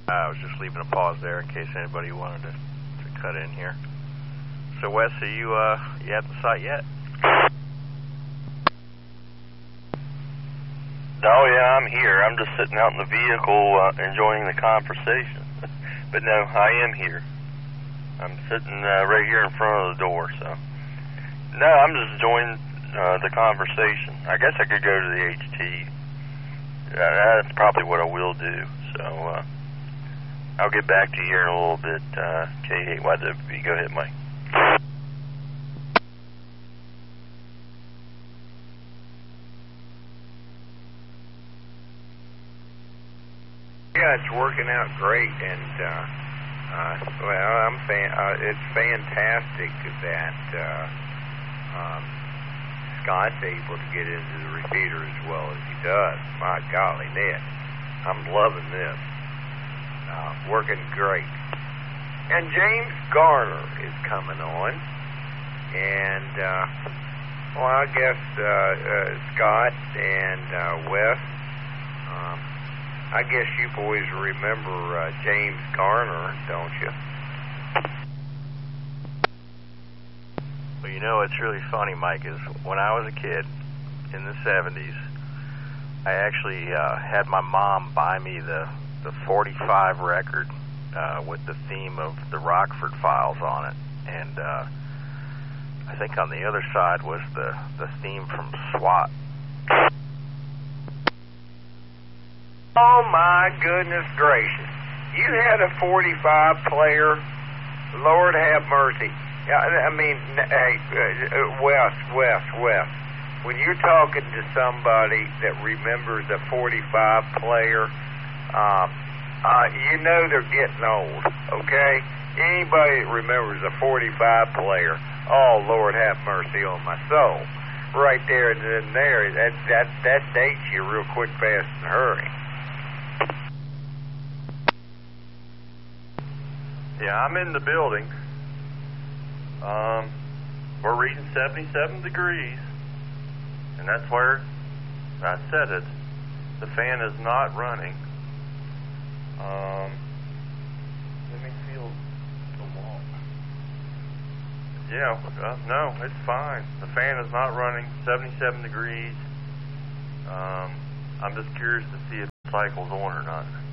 I was just leaving a pause there in case anybody wanted to cut in here. So Wes, are you at the site yet? Oh yeah, I'm here. I'm just sitting out in the vehicle enjoying the conversation. But no, I am here. I'm sitting right here in front of the door, so. No, I'm just enjoying the conversation. I guess I could go to the HT. That's probably what I will do. So I'll get back to you here in a little bit. K8YW, go ahead, Mike. Yeah, it's working out great, and it's fantastic that Scott's able to get into the repeater as well as he does. My golly, Ned, I'm loving this. Working great. And James Garner is coming on, and I guess Scott and Wes. I guess you boys remember James Garner, don't you? Well, you know what's really funny, Mike, is when I was a kid in the 70s, I actually had my mom buy me the 45 record with the theme of the Rockford Files on it. And I think on the other side was the theme from SWAT. Oh, my goodness gracious. You had a 45 player. Lord have mercy. I mean, hey, Wes. When you're talking to somebody that remembers a 45 player, you know they're getting old, okay? Anybody that remembers a 45 player, oh, Lord have mercy on my soul. Right there and then there, that dates you real quick, fast, and hurry. Yeah, I'm in the building. We're reading 77 degrees, and that's where I said it. The fan is not running. Let me feel the wall. Yeah, no, it's fine. The fan is not running, 77 degrees. I'm just curious to see if the cycle's on or not.